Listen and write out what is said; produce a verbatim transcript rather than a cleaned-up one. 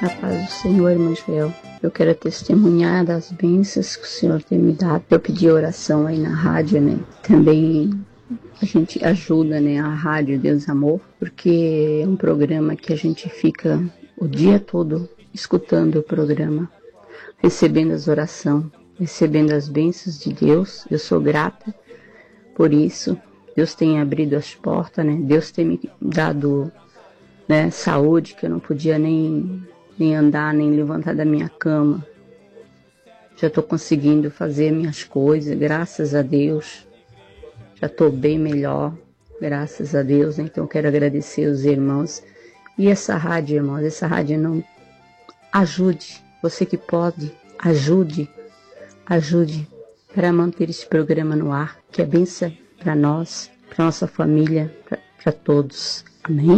A paz do Senhor, irmã Joel. Eu quero testemunhar das bênçãos que o Senhor tem me dado. Eu pedi oração aí na rádio, né? Também a gente ajuda, né, a rádio Deus Amor, porque é um programa que a gente fica o dia todo escutando o programa, recebendo as orações, recebendo as bênçãos de Deus. Eu sou grata por isso. Deus tem abrido as portas, né? Deus tem me dado, né, saúde, que eu não podia nem, nem andar, nem levantar da minha cama. Já estou conseguindo fazer minhas coisas, graças a Deus. Já estou bem melhor, graças a Deus. Né? Então eu quero agradecer os irmãos. E essa rádio, irmãos, essa rádio não... Ajude, você que pode, ajude, ajude para manter esse programa no ar, que é bênção para nós, para nossa família, para todos. Amém?